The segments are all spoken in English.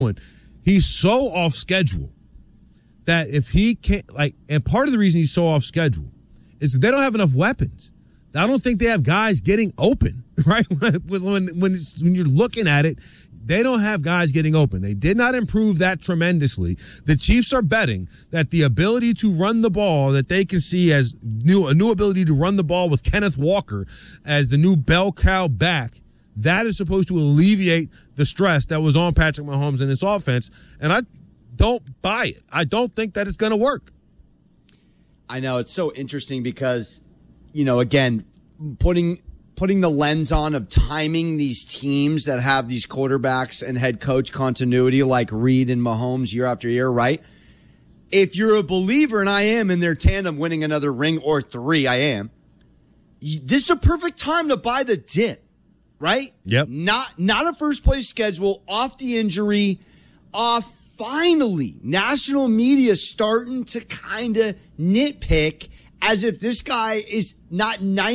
He's so off schedule that if he can't, and part of the reason he's so off schedule is they don't have enough weapons. I don't think they have guys getting open, right? When you're looking at it, they don't have guys getting open. They did not improve that tremendously. The Chiefs are betting that the ability to run the ball that they can see as a new ability to run the ball with Kenneth Walker as the new bell cow back, that is supposed to alleviate the stress that was on Patrick Mahomes and his offense. And I don't buy it. I don't think that it's going to work. I know. It's so interesting because, again, putting the lens on of timing these teams that have these quarterbacks and head coach continuity like Reed and Mahomes year after year, right? If you're a believer, and I am, in their tandem winning another ring or 3, I am, this is a perfect time to buy the dip. Right? Yep. Not a first place schedule, off the injury, finally, national media starting to kind of nitpick as if this guy is not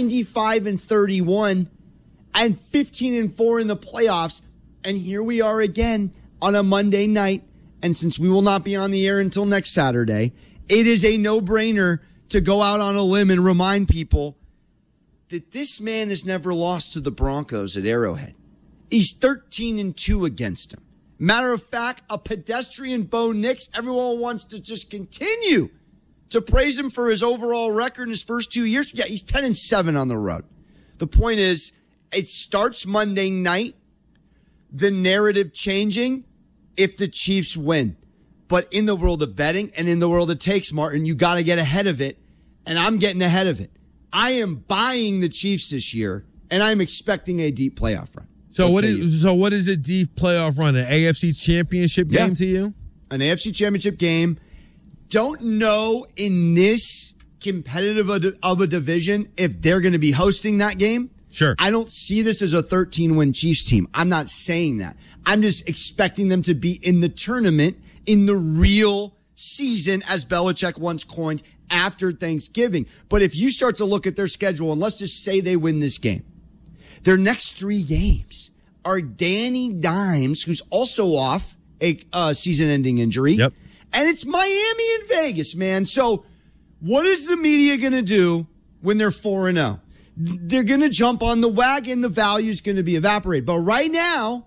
95-31 and 15-4 in the playoffs. And here we are again on a Monday night. And since we will not be on the air until next Saturday, it is a no-brainer to go out on a limb and remind people that this man has never lost to the Broncos at Arrowhead. He's 13-2 against them. Matter of fact, a pedestrian Bo Nix, everyone wants to just continue to praise him for his overall record in his first 2 years. Yeah, he's 10-7 on the road. The point is, it starts Monday night, the narrative changing if the Chiefs win. But in the world of betting and in the world of takes, Martin, you got to get ahead of it, and I'm getting ahead of it. I am buying the Chiefs this year, and I'm expecting a deep playoff run. So what is a deep playoff run? An AFC championship game to you? An AFC championship game. Don't know in this competitive of a division if they're going to be hosting that game. Sure. I don't see this as a 13-win Chiefs team. I'm not saying that. I'm just expecting them to be in the tournament in the real season, as Belichick once coined, after Thanksgiving. But if you start to look at their schedule, and let's just say they win this game, their next 3 games are Danny Dimes, who's also off a season-ending injury. Yep. And it's Miami and Vegas, man. So what is the media going to do when they're 4-0? They're going to jump on the wagon. The value is going to be evaporated. But right now,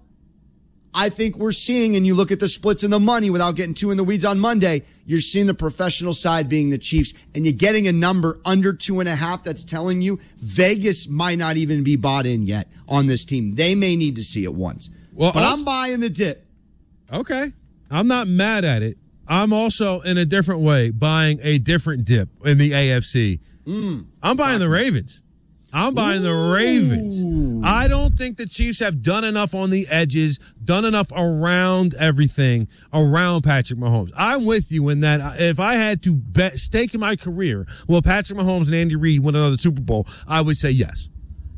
I think we're seeing, and you look at the splits in the money without getting too in the weeds on Monday, you're seeing the professional side being the Chiefs, and you're getting a number under 2.5 that's telling you Vegas might not even be bought in yet on this team. They may need to see it once. But I'm buying the dip. Okay. I'm not mad at it. I'm also, in a different way, buying a different dip in the AFC. I'm buying the Ravens. I'm buying the Ravens. I don't think the Chiefs have done enough on the edges, done enough around everything, around Patrick Mahomes. I'm with you in that if I had to bet stake in my career, will Patrick Mahomes and Andy Reid win another Super Bowl, I would say yes.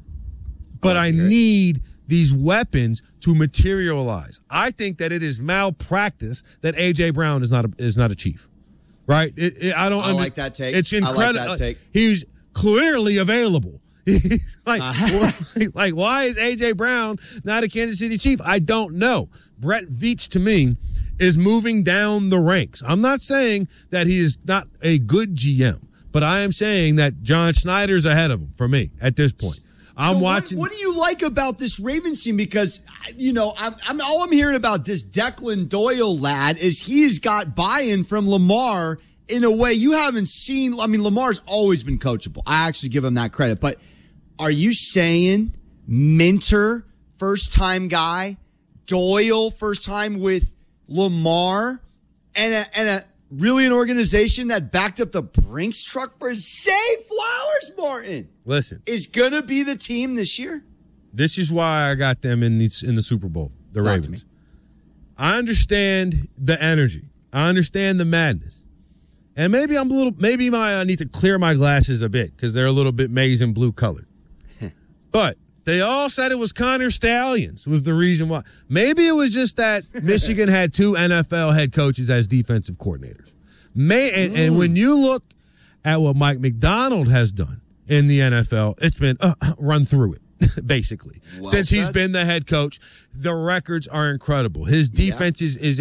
But I need these weapons to materialize. I think that it is malpractice that A.J. Brown is not a Chief. Right? I like that take. It's incredible. I like that take. He's clearly available. like why is A.J. Brown not a Kansas City Chief? I don't know. Brett Veach, to me, is moving down the ranks. I'm not saying that he is not a good GM, but I am saying that John Schneider's ahead of him for me at this point. I'm watching. What do you like about this Ravens team? Because, I'm all I'm hearing about this Declan Doyle lad is he's got buy-in from Lamar in a way you haven't seen. I mean, Lamar's always been coachable. I actually give him that credit. But are you saying Minter, first-time guy, Doyle, first time with Lamar, and a really an organization that backed up the Brinks truck for Zay Flowers, Martin? Listen, is going to be the team this year? This is why I got them in the Super Bowl, the Ravens. I understand the energy. I understand the madness. And maybe I need to clear my glasses a bit because they're a little bit maize and blue colored. But they all said it was Connor Stallions was the reason why. Maybe it was just that Michigan had 2 NFL head coaches as defensive coordinators. And when you look at what Mike McDonald has done in the NFL, it's been run through it. basically. Well Since he's said. been the head coach, the records are incredible. His defense is